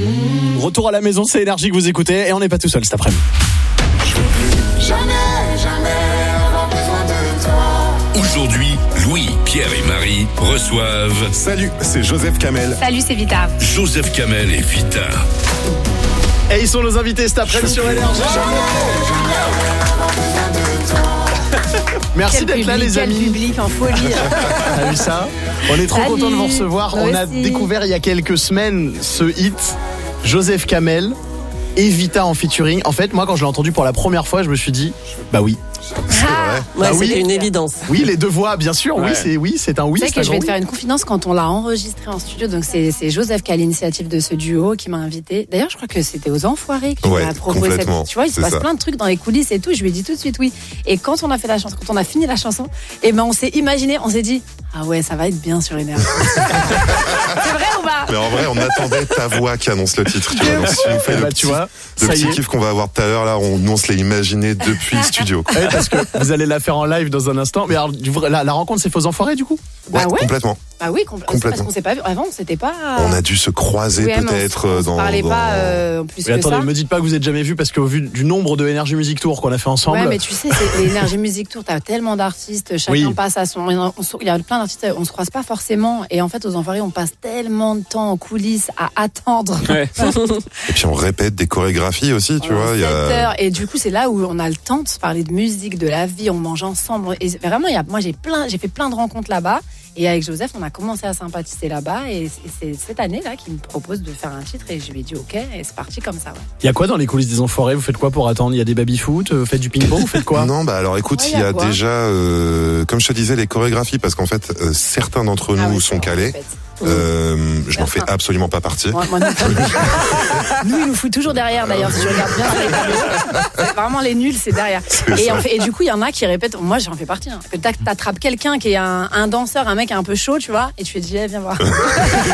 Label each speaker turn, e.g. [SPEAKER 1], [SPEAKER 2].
[SPEAKER 1] Retour à la maison, c'est Énergie que vous écoutez et on n'est pas tout seul cet après-midi.
[SPEAKER 2] Jamais avoir besoin de toi.
[SPEAKER 3] Aujourd'hui, Louis, Pierre et Marie reçoivent
[SPEAKER 4] Salut, c'est Joseph Kamel.
[SPEAKER 5] Salut, c'est Vita.
[SPEAKER 3] Joseph Kamel et Vita.
[SPEAKER 1] Et ils sont nos invités cet après-midi sur Énergie. Merci d'être là les amis.
[SPEAKER 5] Quel public en folie.
[SPEAKER 1] T'as vu ça? On est trop content de vous recevoir.
[SPEAKER 5] Moi
[SPEAKER 1] On a
[SPEAKER 5] aussi.
[SPEAKER 1] découvert il y a quelques semaines ce hit, Joseph Kamel et Vita en featuring. En fait, moi quand je l'ai entendu pour la première fois, je me suis dit, bah oui.
[SPEAKER 6] Ouais,
[SPEAKER 1] Bah oui.
[SPEAKER 6] c'était une évidence.
[SPEAKER 1] Oui, les deux voix, bien sûr.
[SPEAKER 4] Ouais.
[SPEAKER 1] C'est un oui.
[SPEAKER 5] Tu sais
[SPEAKER 1] c'est un
[SPEAKER 5] que je vais
[SPEAKER 1] grand
[SPEAKER 5] te faire
[SPEAKER 1] oui.
[SPEAKER 5] une confidence quand on l'a enregistré en studio. Donc c'est Joseph qui a l'initiative de ce duo qui m'a invité. D'ailleurs, je crois que c'était aux Enfoirés que tu
[SPEAKER 4] Ouais,
[SPEAKER 5] m'as proposé.
[SPEAKER 4] complètement,
[SPEAKER 5] Tu vois, il se
[SPEAKER 4] c'est
[SPEAKER 5] passe
[SPEAKER 4] ça.
[SPEAKER 5] plein de trucs dans les coulisses et tout. Je lui ai dit tout de suite oui. Et quand on a fait la chanson, quand on a fini la chanson, et ben on s'est imaginé, on s'est dit ah ouais, ça va être bien sur Énergie. C'est vrai ou pas?
[SPEAKER 4] Mais en vrai, on attendait ta voix qui annonce le titre. Tu vois, donc si tu nous fais
[SPEAKER 1] Bah,
[SPEAKER 4] le
[SPEAKER 1] tu vois,
[SPEAKER 4] le
[SPEAKER 1] ça y
[SPEAKER 4] petit
[SPEAKER 1] est.
[SPEAKER 4] kiff qu'on va avoir tout à l'heure, là, nous on se l'est imaginé depuis le studio.
[SPEAKER 1] Ouais, parce que vous allez la faire en live dans un instant. Mais alors, la rencontre, c'est Faux Enfoirés du coup?
[SPEAKER 5] Bah ouais.
[SPEAKER 4] Complètement.
[SPEAKER 5] Bah oui,
[SPEAKER 4] Complètement.
[SPEAKER 5] parce qu'on s'est pas vu. Avant, on s'était pas.
[SPEAKER 4] On a dû se croiser
[SPEAKER 5] Ouais, mais
[SPEAKER 4] peut-être
[SPEAKER 5] on se
[SPEAKER 4] dans.
[SPEAKER 5] parlait pas plus
[SPEAKER 1] Mais
[SPEAKER 5] que
[SPEAKER 1] attendez,
[SPEAKER 5] ça.
[SPEAKER 1] me dites pas que vous êtes jamais vus parce qu'au vu du nombre de Energy Music Tour qu'on a fait ensemble.
[SPEAKER 5] Ouais, mais tu sais, c'est l'Energy Music Tour, t'as tellement d'artistes, chacun
[SPEAKER 1] Oui.
[SPEAKER 5] passe à son. Il y a plein d'artistes, on se croise pas forcément. Et en fait, aux Enfoirés, on passe tellement de temps en coulisses à attendre.
[SPEAKER 4] Et puis on répète des chorégraphies aussi, tu vois.
[SPEAKER 5] 7 heures. Et du coup, c'est là où on a le temps de se parler de musique, de la vie, on mange ensemble. Et vraiment, moi, j'ai fait plein de rencontres là-bas. Et avec Joseph, on a commencé à sympathiser là-bas. Et c'est cette année-là qu'il me propose de faire un titre. Et je lui ai dit OK. Et c'est parti comme ça. Ouais.
[SPEAKER 1] Il y a quoi dans les coulisses des Enfoirés? Vous faites quoi pour attendre? Il y a des baby-foot? Vous faites du ping-pong? Vous faites quoi?
[SPEAKER 4] Non, bah alors écoute,
[SPEAKER 5] Ouais,
[SPEAKER 4] il y a
[SPEAKER 5] quoi
[SPEAKER 4] déjà, comme je te disais, les chorégraphies, parce qu'en fait, certains d'entre nous
[SPEAKER 5] Ah ouais,
[SPEAKER 4] sont
[SPEAKER 5] c'est
[SPEAKER 4] calés.
[SPEAKER 5] en fait.
[SPEAKER 4] Je n'en fais
[SPEAKER 5] Certains.
[SPEAKER 4] absolument pas partie.
[SPEAKER 5] Moi non plus. Nous, il nous fout toujours derrière d'ailleurs. Si je regarde bien les tableaux, c'est vraiment les nuls, c'est derrière. Et du coup, il y en a qui répètent. Moi, j'en fais partie. Que t'attrapes quelqu'un qui est un danseur, un mec un peu chaud, tu vois, et tu lui dis, viens voir.